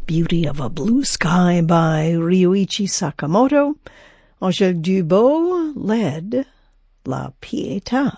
Beauty of a Blue Sky by Ryuichi Sakamoto. Angèle Dubot led La Pietà.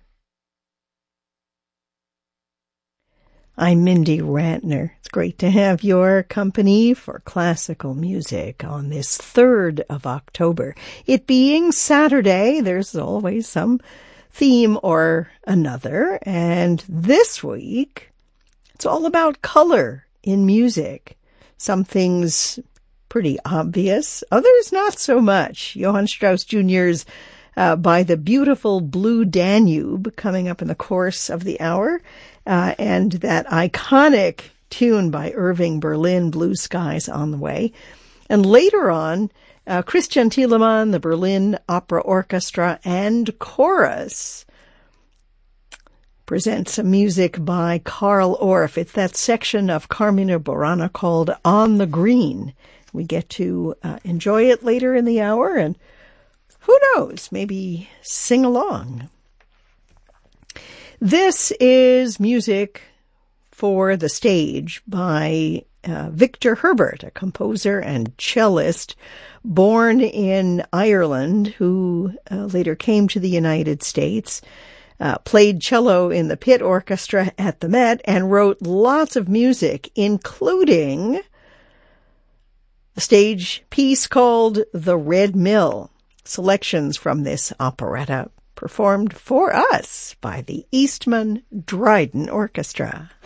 I'm Mindy Rantner. It's great to have your company for classical music on this 3rd of October. It being Saturday, there's always some theme or another, and this week it's all about color in music. Some things pretty obvious, others not so much. Johann Strauss Jr.'s By the Beautiful Blue Danube coming up in the course of the hour, and that iconic tune by Irving Berlin, Blue Skies, on the way. And later on, Christian Thielemann, the Berlin Opera Orchestra and Chorus present some music by Carl Orff. It's that section of Carmina Burana called On the Green. We get to enjoy it later in the hour, and who knows, maybe sing along. This is music for the stage by Victor Herbert, a composer and cellist born in Ireland who later came to the United States. Played cello in the Pit Orchestra at the Met and wrote lots of music, including a stage piece called The Red Mill. Selections from this operetta performed for us by the Eastman Dryden Orchestra.